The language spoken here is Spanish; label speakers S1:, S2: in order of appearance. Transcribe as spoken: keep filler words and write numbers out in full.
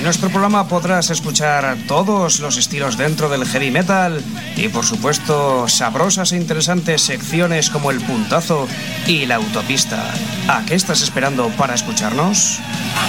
S1: nuestro programa podrás escuchar todos los estilos dentro del heavy metal y, por supuesto, sabrosas e interesantes secciones como el puntazo y la autopista. ¿A qué estás esperando para escucharnos?